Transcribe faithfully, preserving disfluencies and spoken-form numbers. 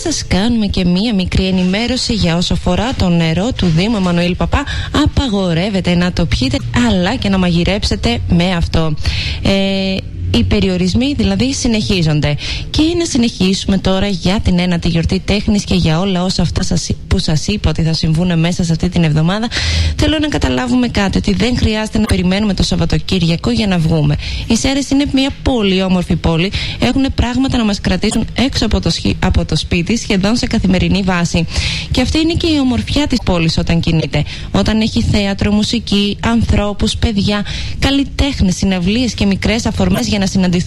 σας κάνουμε και μία μικρή ενημέρωση για όσο αφορά το νερό του Δήμου Εμμανουήλ Παπά. Απαγορεύεται να το πιείτε, αλλά και να μαγειρέψετε με αυτό. Ε, Οι περιορισμοί δηλαδή συνεχίζονται. Και να συνεχίσουμε τώρα για την ένατη γιορτή τέχνης και για όλα όσα αυτά σας, που σας είπα ότι θα συμβούν μέσα σε αυτή την εβδομάδα. Θέλω να καταλάβουμε κάτι, ότι δεν χρειάζεται να περιμένουμε το Σαββατοκύριακο για να βγούμε. Οι Σέρρες είναι μια πολύ όμορφη πόλη. Έχουν πράγματα να μας κρατήσουν έξω από το, από το σπίτι σχεδόν σε καθημερινή βάση. Και αυτή είναι και η ομορφιά της πόλης όταν κινείται. Όταν έχει θέατρο, μουσική, ανθρώπους, παιδιά, καλλιτέχνες, συναυλίες και μικρές αφορμές για να συναντηθούν